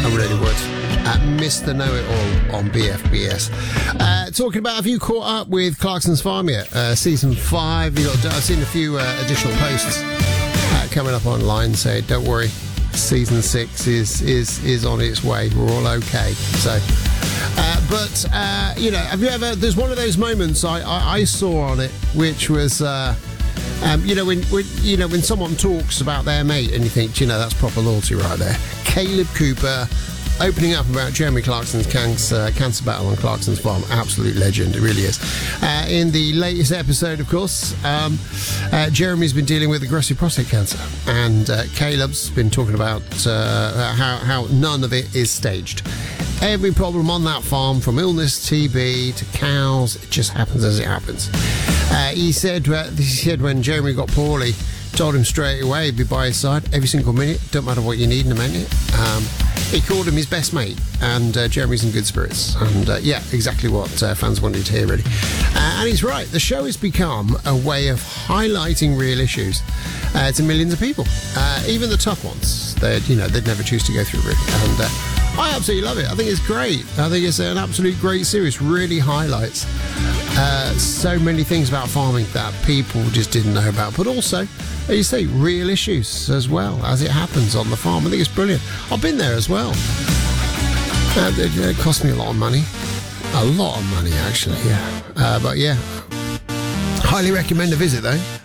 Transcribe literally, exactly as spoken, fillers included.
I really would. Uh, Mister Know-It-All on B F B S. Uh, talking about, have you caught up with Clarkson's Farm yet? Uh, season five. You got, I've seen a few uh, additional posts uh, coming up online saying, don't worry, season six is is is on its way. We're all okay. So, uh, but uh, you know, have you ever? There's one of those moments I I, I saw on it, which was. Uh, Um, you know, when, when you know when someone talks about their mate and you think, you know, that's proper loyalty right there. Caleb Cooper opening up about Jeremy Clarkson's cancer, cancer battle on Clarkson's Farm. Absolute legend, it really is. Uh, in the latest episode, of course, um, uh, Jeremy's been dealing with aggressive prostate cancer, and uh, Caleb's been talking about uh, how, how none of it is staged. Every problem on that farm, from illness, T B to cows, it just happens as it happens. Uh, he said uh, he said when Jeremy got poorly, told him straight away he'd be by his side every single minute, don't matter what you need in a minute. Um, he called him his best mate, and uh, Jeremy's in good spirits. And uh, yeah, exactly what uh, fans wanted to hear, really. Uh, and he's right, the show has become a way of highlighting real issues uh, to millions of people, uh, even the tough ones. They'd, you know, they'd never choose to go through, really. And uh, I absolutely love it. I think it's great. I think it's an absolute great series. Really highlights uh, so many things about farming that people just didn't know about. But also, as you say, real issues as well as it happens on the farm. I think it's brilliant. I've been there as well. Uh, it, it cost me a lot of money. A lot of money, actually, yeah. Uh, but yeah, highly recommend a visit, though.